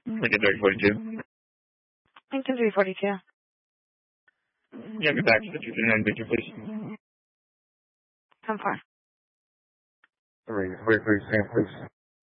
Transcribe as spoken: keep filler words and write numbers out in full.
Lincoln three forty-two. Lincoln three forty-two. Yeah, get back to the two thirty-nine Victor, please. Come far. Three, three, three, Sam, please.